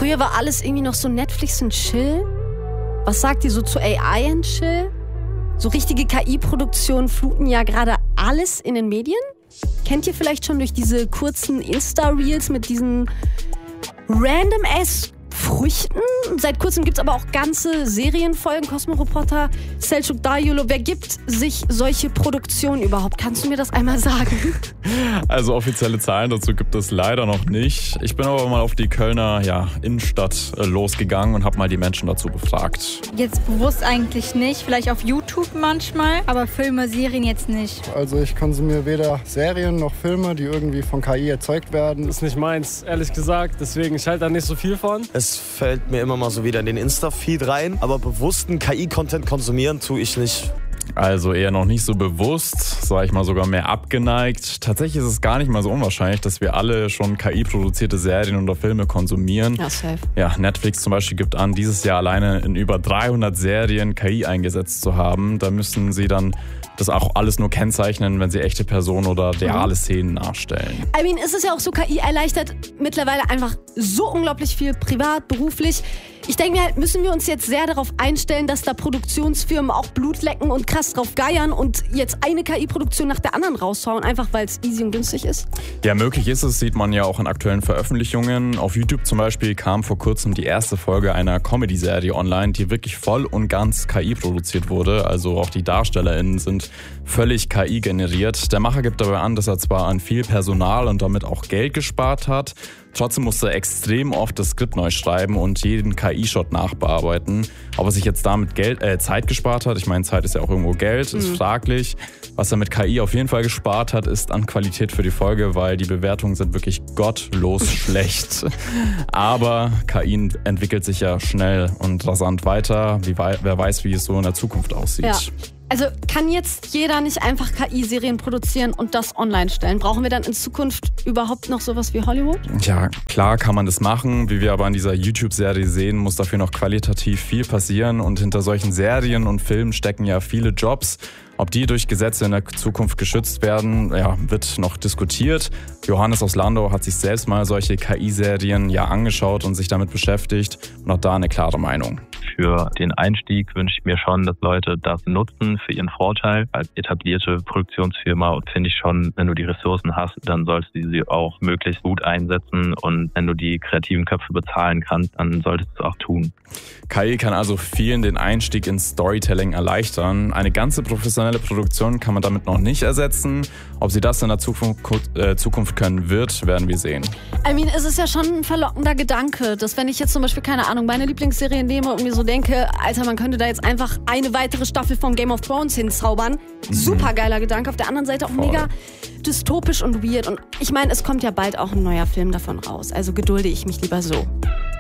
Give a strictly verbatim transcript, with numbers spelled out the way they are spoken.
Früher war alles irgendwie noch so Netflix und Chill. Was sagt ihr so zu A I und Chill? So richtige K I-Produktionen fluten ja gerade alles in den Medien. Kennt ihr vielleicht schon durch diese kurzen Insta-Reels mit diesen random-ass Früchten? Seit kurzem gibt es aber auch ganze Serienfolgen, Cosmo-Reporter, Selçuk Dayıoğlu. Wer gibt sich solche Produktionen überhaupt? Kannst du mir das einmal sagen? Also offizielle Zahlen dazu gibt es leider noch nicht. Ich bin aber mal auf die Kölner ja, Innenstadt äh, losgegangen und habe mal die Menschen dazu befragt. Jetzt bewusst eigentlich nicht, vielleicht auf YouTube manchmal, aber Filme, Serien jetzt nicht. Also ich konsumiere weder Serien noch Filme, die irgendwie von K I erzeugt werden. Das ist nicht meins, ehrlich gesagt, deswegen ich halte da nicht so viel von. Es fällt mir immer mal so wieder in den Insta-Feed rein, aber bewussten K I-Content konsumieren tue ich nicht. Also eher noch nicht so bewusst, sage ich mal sogar mehr abgeneigt. Tatsächlich ist es gar nicht mal so unwahrscheinlich, dass wir alle schon K I-produzierte Serien oder Filme konsumieren. Ja, safe. Ja, Netflix zum Beispiel gibt an, dieses Jahr alleine in über dreihundert Serien K I eingesetzt zu haben. Da müssen sie dann das auch alles nur kennzeichnen, wenn sie echte Personen oder reale Szenen nachstellen. I mean, es ist ja auch so, K I erleichtert mittlerweile einfach so unglaublich viel privat, beruflich. Ich denke mir halt, müssen wir uns jetzt sehr darauf einstellen, dass da Produktionsfirmen auch Blut lecken und krass drauf geiern und jetzt eine K I-Produktion nach der anderen raushauen, einfach weil es easy und günstig ist? Ja, möglich ist es, sieht man ja auch in aktuellen Veröffentlichungen. Auf YouTube zum Beispiel kam vor kurzem die erste Folge einer Comedy-Serie online, die wirklich voll und ganz K I produziert wurde. Also auch die DarstellerInnen sind völlig K I generiert. Der Macher gibt dabei an, dass er zwar an viel Personal und damit auch Geld gespart hat, trotzdem musste er extrem oft das Skript neu schreiben und jeden K I-Shot nachbearbeiten. Ob er sich jetzt damit Geld, äh, Zeit gespart hat, ich meine, Zeit ist ja auch irgendwo Geld, ist mhm. fraglich. Was er mit K I auf jeden Fall gespart hat, ist an Qualität für die Folge, weil die Bewertungen sind wirklich gottlos schlecht. Aber K I entwickelt sich ja schnell und rasant weiter. Wie, wer weiß, wie es so in der Zukunft aussieht. Ja. Also kann jetzt jeder nicht einfach K I-Serien produzieren und das online stellen? Brauchen wir dann in Zukunft überhaupt noch sowas wie Hollywood? Ja, klar kann man das machen. Wie wir aber in dieser YouTube-Serie sehen, muss dafür noch qualitativ viel passieren. Und hinter solchen Serien und Filmen stecken ja viele Jobs. Ob die durch Gesetze in der Zukunft geschützt werden, ja, wird noch diskutiert. Johannes aus Landau hat sich selbst mal solche K I-Serien ja angeschaut und sich damit beschäftigt und hat da eine klare Meinung. Für den Einstieg wünsche ich mir schon, dass Leute das nutzen für ihren Vorteil. Als etablierte Produktionsfirma finde ich schon, wenn du die Ressourcen hast, dann solltest du sie auch möglichst gut einsetzen. Und wenn du die kreativen Köpfe bezahlen kannst, dann solltest du es auch tun. K I kann also vielen den Einstieg ins Storytelling erleichtern. Eine ganze professionelle Produktion kann man damit noch nicht ersetzen. Ob sie das in der Zukunft, äh, Zukunft können wird, werden wir sehen. I mean, es ist ja schon ein verlockender Gedanke, dass wenn ich jetzt zum Beispiel, keine Ahnung, meine Lieblingsserie nehme und mir so denke, Alter, man könnte da jetzt einfach eine weitere Staffel von Game of Thrones hinzaubern. Mhm. Super geiler Gedanke. Auf der anderen Seite auch Voll. mega dystopisch und weird. Und ich meine, es kommt ja bald auch ein neuer Film davon raus. Also gedulde ich mich lieber so.